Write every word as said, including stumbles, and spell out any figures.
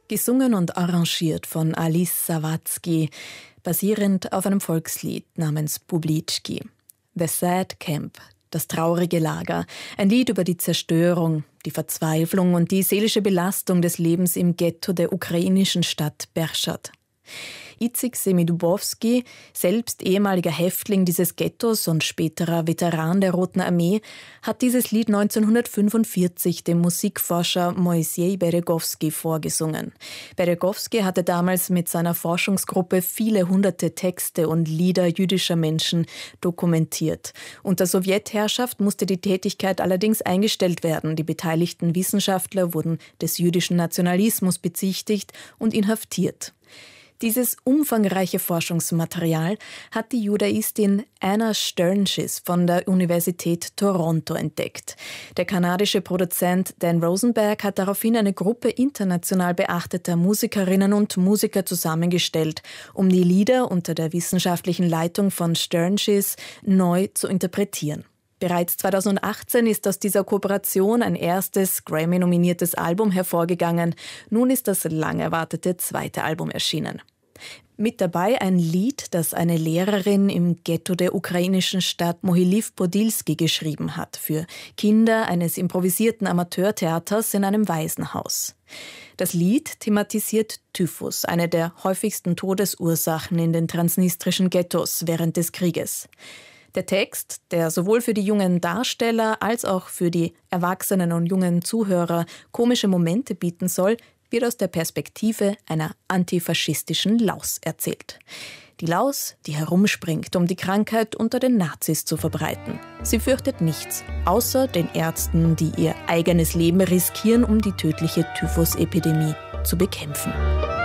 Gesungen und arrangiert von Alice Sawatzki, basierend auf einem Volkslied namens Bublitschki. The Sad Camp, das traurige Lager, ein Lied über die Zerstörung, die Verzweiflung und die seelische Belastung des Lebens im Ghetto der ukrainischen Stadt Berchad. Itzik Semidubowski, selbst ehemaliger Häftling dieses Ghettos und späterer Veteran der Roten Armee, hat dieses Lied neunzehnhundertfünfundvierzig dem Musikforscher Moisiej Beregowski vorgesungen. Beregowski hatte damals mit seiner Forschungsgruppe viele hunderte Texte und Lieder jüdischer Menschen dokumentiert. Unter Sowjetherrschaft musste die Tätigkeit allerdings eingestellt werden. Die beteiligten Wissenschaftler wurden des jüdischen Nationalismus bezichtigt und inhaftiert. Dieses umfangreiche Forschungsmaterial hat die Judaistin Anna Sternschis von der Universität Toronto entdeckt. Der kanadische Produzent Dan Rosenberg hat daraufhin eine Gruppe international beachteter Musikerinnen und Musiker zusammengestellt, um die Lieder unter der wissenschaftlichen Leitung von Sternschis neu zu interpretieren. Bereits zweitausendachtzehn ist aus dieser Kooperation ein erstes Grammy-nominiertes Album hervorgegangen. Nun ist das lang erwartete zweite Album erschienen. Mit dabei ein Lied, das eine Lehrerin im Ghetto der ukrainischen Stadt Mohyliv-Podilsky geschrieben hat, für Kinder eines improvisierten Amateurtheaters in einem Waisenhaus. Das Lied thematisiert Typhus, eine der häufigsten Todesursachen in den transnistrischen Ghettos während des Krieges. Der Text, der sowohl für die jungen Darsteller als auch für die Erwachsenen und jungen Zuhörer komische Momente bieten soll, wird aus der Perspektive einer antifaschistischen Laus erzählt. Die Laus, die herumspringt, um die Krankheit unter den Nazis zu verbreiten. Sie fürchtet nichts, außer den Ärzten, die ihr eigenes Leben riskieren, um die tödliche Typhusepidemie zu bekämpfen.